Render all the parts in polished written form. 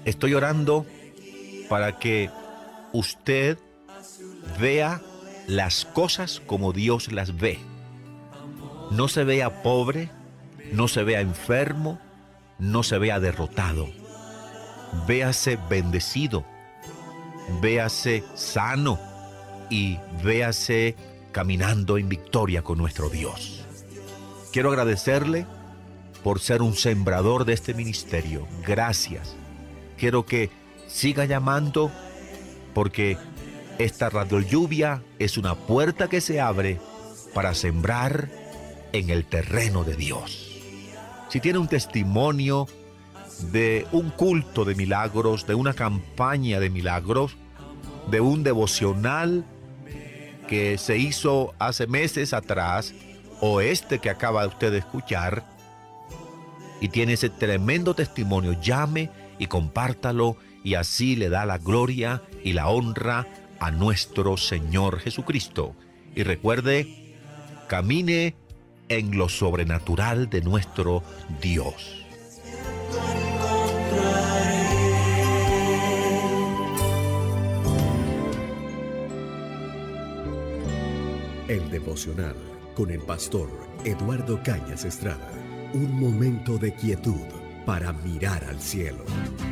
Estoy orando para que usted vea las cosas como Dios las ve. No se vea pobre, no se vea enfermo, no se vea derrotado. Véase bendecido, véase sano y véase caminando en victoria con nuestro Dios. Quiero agradecerle por ser un sembrador de este ministerio. Gracias. Quiero que siga llamando porque esta radio lluvia es una puerta que se abre para sembrar en el terreno de Dios. Si tiene un testimonio de un culto de milagros, de una campaña de milagros, de un devocional que se hizo hace meses atrás, o este que acaba usted de escuchar, y tiene ese tremendo testimonio, llame y compártalo, y así le da la gloria y la honra a nuestro Señor Jesucristo. Y recuerde, camine en lo sobrenatural de nuestro Dios. El devocional con el pastor Eduardo Cañas Estrada. Un momento de quietud para mirar al cielo.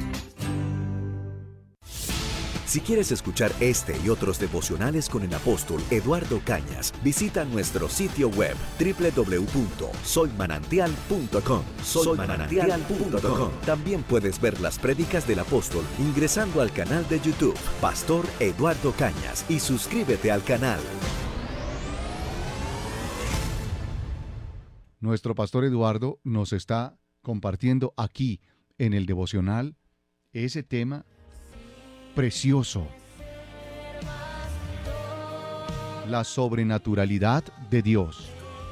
Si quieres escuchar este y otros devocionales con el apóstol Eduardo Cañas, visita nuestro sitio web www.soymanantial.com. Soymanantial.com. También puedes ver las prédicas del apóstol ingresando al canal de YouTube Pastor Eduardo Cañas y suscríbete al canal. Nuestro pastor Eduardo nos está compartiendo aquí en el devocional ese tema precioso, la sobrenaturalidad de Dios.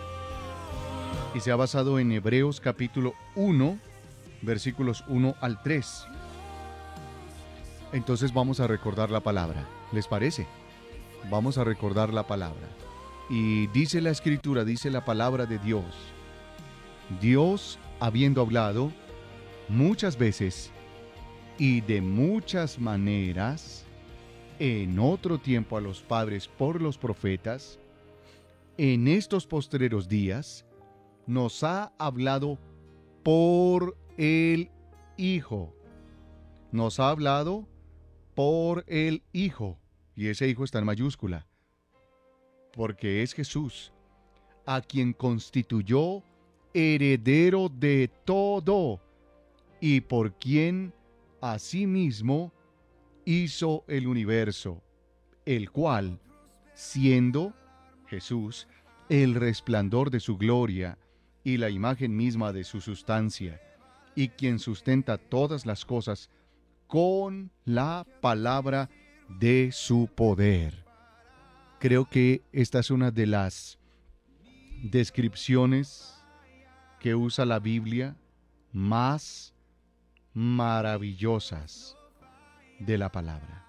Y se ha basado en Hebreos capítulo 1, versículos 1 al 3. Entonces vamos a recordar la palabra. ¿Les parece? Vamos a recordar la palabra. Y dice la Escritura, dice la palabra de Dios. Dios, habiendo hablado muchas veces y de muchas maneras en otro tiempo a los padres por los profetas, en estos postreros días nos ha hablado por el Hijo. Nos ha hablado por el Hijo. Y ese Hijo está en mayúscula, porque es Jesús, a quien constituyó heredero de todo, y por quien asimismo hizo el universo, el cual, siendo Jesús el resplandor de su gloria y la imagen misma de su sustancia, y quien sustenta todas las cosas con la palabra de su poder. Creo que esta es una de las descripciones que usa la Biblia más maravillosas de la palabra.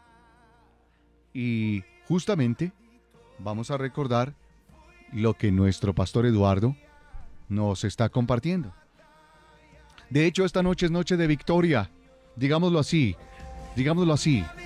Y justamente vamos a recordar lo que nuestro pastor Eduardo nos está compartiendo. De hecho, esta noche es noche de victoria. Digámoslo así, digámoslo así.